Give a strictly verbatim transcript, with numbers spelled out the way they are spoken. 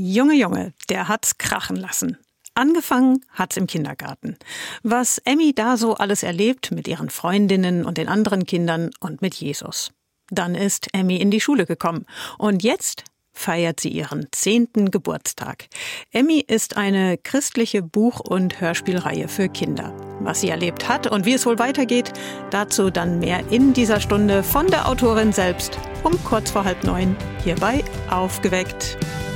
Junge, Junge, der hat's krachen lassen. Angefangen hat's im Kindergarten. Was Emmy da so alles erlebt mit ihren Freundinnen und den anderen Kindern und mit Jesus. Dann ist Emmy in die Schule gekommen. Und jetzt feiert sie ihren zehnten Geburtstag. Emmy ist eine christliche Buch- und Hörspielreihe für Kinder. Was sie erlebt hat und wie es wohl weitergeht, dazu dann mehr in dieser Stunde von der Autorin selbst um kurz vor halb neun hier bei Aufgeweckt.